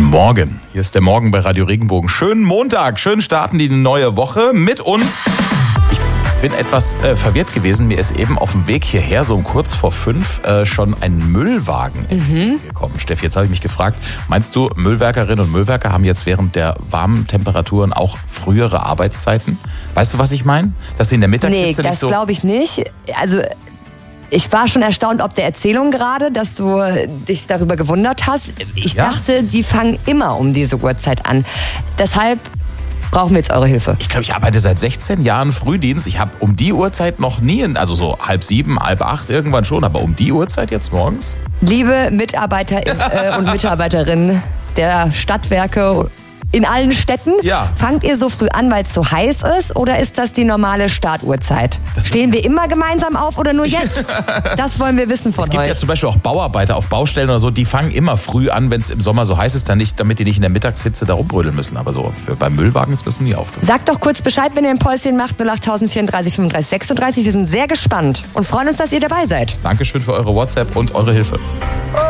Guten Morgen. Hier ist der Morgen bei Radio Regenbogen. Schönen Montag, schön starten die neue Woche mit uns. Ich bin etwas verwirrt gewesen. Mir ist eben auf dem Weg hierher, so um kurz vor 5, schon ein Müllwagen entgegengekommen. Steffi, jetzt habe ich mich gefragt, meinst du, Müllwerkerinnen und Müllwerker haben jetzt während der warmen Temperaturen auch frühere Arbeitszeiten? Weißt du, was ich meine? Dass sie in der Mittagshitze nicht so... Nee, das glaube ich nicht. Also... Ich war schon erstaunt ob der Erzählung gerade, dass du dich darüber gewundert hast. Ich dachte, die fangen immer um diese Uhrzeit an. Deshalb brauchen wir jetzt eure Hilfe. Ich glaube, ich arbeite seit 16 Jahren Frühdienst. Ich habe um die Uhrzeit noch nie, also so 6:30, 7:30 irgendwann schon, aber um die Uhrzeit jetzt morgens? Liebe Mitarbeiter und Mitarbeiterinnen der Stadtwerke in allen Städten, fangt ihr so früh an, weil es so heiß ist, oder ist das die normale Startuhrzeit? Stehen wir immer gemeinsam auf oder nur jetzt? Das wollen wir wissen von euch. Es gibt ja zum Beispiel auch Bauarbeiter auf Baustellen oder so, die fangen immer früh an, wenn es im Sommer so heiß ist, damit die nicht in der Mittagshitze da rumbrödeln müssen. Aber so beim Müllwagen ist mir nie aufgefallen. Sagt doch kurz Bescheid, wenn ihr ein Päuschen macht, 08000 34 35 36. Wir sind sehr gespannt und freuen uns, dass ihr dabei seid. Dankeschön für eure WhatsApp und eure Hilfe.